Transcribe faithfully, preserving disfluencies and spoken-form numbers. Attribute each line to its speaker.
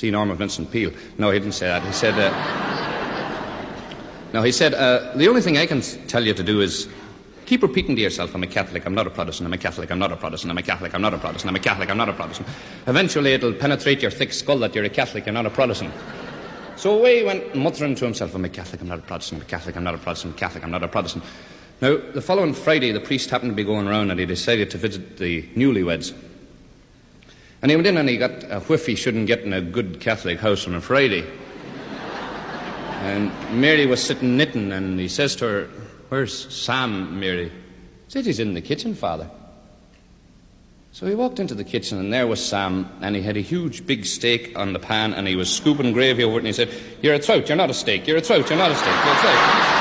Speaker 1: see Norma Vincent Peale. No, he didn't say that. He said, uh, no, he said, uh, the only thing I can tell you to do is keep repeating to yourself, I'm a Catholic, I'm not a Protestant, I'm a Catholic, I'm not a Protestant, I'm a Catholic, I'm not a Protestant, I'm a Catholic, I'm not a Protestant. Eventually it'll penetrate your thick skull that you're a Catholic, you're not a Protestant. So away he went muttering to himself, I'm a Catholic, I'm not a Protestant, I'm a Catholic, I'm not a Protestant, I'm a Catholic, I'm not a Protestant. Now, the following Friday, the priest happened to be going around and he decided to visit the newlyweds. And he went in and he got a whiff he shouldn't get in a good Catholic house on a Friday. And Mary was sitting knitting and he says to her, where's Sam, Mary? He said, he's in the kitchen, Father. So he walked into the kitchen and there was Sam and he had a huge big steak on the pan and he was scooping gravy over it and he said, you're a trout, you're not a steak, you're a trout, you're not a steak, you're a trout.